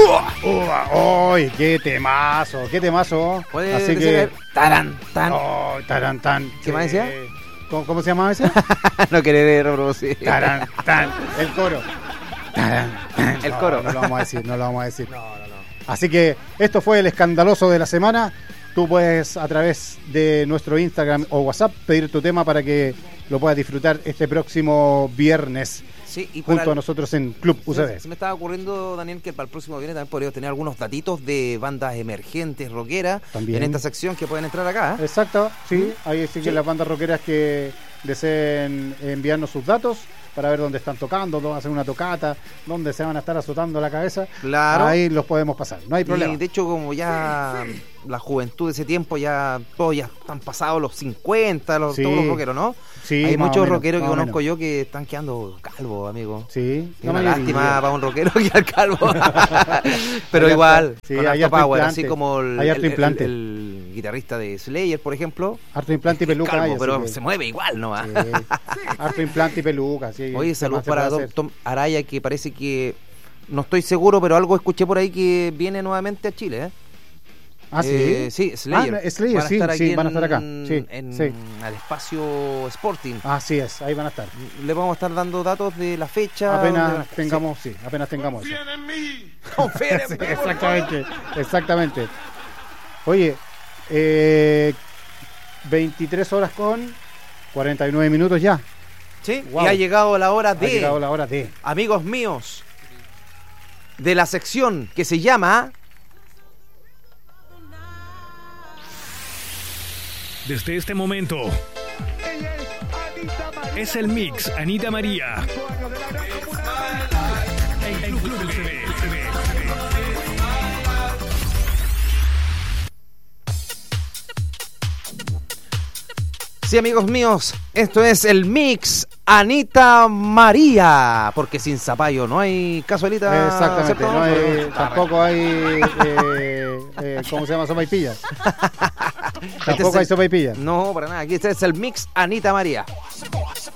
¡Ay, qué temazo! ¡Qué temazo! Así que... Taran, tan. ¡Oh, taran, tan! ¿Qué más decía? ¿Cómo se llamaba ese? No quería reproducir. Taran, tan. El coro. Taran, tan. El coro. No lo vamos a decir. No. Así que esto fue el escandaloso de la semana. Tú puedes a través de nuestro Instagram o WhatsApp pedir tu tema para que lo puedas disfrutar este próximo viernes. Sí, y junto a nosotros en Club UCB. Se me estaba ocurriendo, Daniel, que para el próximo viernes también podríamos tener algunos datitos de bandas emergentes, rockeras, también en esta sección que pueden entrar acá. Exacto, sí. Ahí sí que las bandas rockeras que deseen enviarnos sus datos para ver dónde están tocando, dónde hacer una tocata, dónde se van a estar azotando la cabeza. Claro. Ahí los podemos pasar, no hay problema. Y de hecho, como ya la juventud de ese tiempo ya todos ya están pasados los 50, todos los rockeros, ¿no? Sí, hay muchos rockeros que conozco yo que están quedando calvos, amigo. Sí. Una lástima para un rockero quedar calvo. Pero igual, sí, con harto power, así como el guitarrista de Slayer, por ejemplo. Harto implante y peluca. Calvo, pero se mueve igual, ¿no? Sí. Harto implante y peluca, sí. Oye, saludos para Tom Araya, que parece que, no estoy seguro, pero algo escuché por ahí que viene nuevamente a Chile, ¿eh? Ah, sí. Sí, Slayer. Slayer, van a estar acá. En el espacio Sporting. Así es, ahí van a estar. Le vamos a estar dando datos de la fecha. Apenas tengamos eso. Confíen en mí. Exactamente. Oye, 23 horas con 49 minutos ya. Sí, wow. Y ha llegado la hora de... Amigos míos, de la sección que se llama... Desde este momento es el mix Anita María en Club UCB. Sí, amigos míos, esto es el mix Anita María, porque sin zapallo no hay casualita. Exactamente, no hay, tampoco hay ¿cómo se llama? Sopaipilla. Tampoco hay sopaipilla. No, para nada, aquí este es el mix Anita María.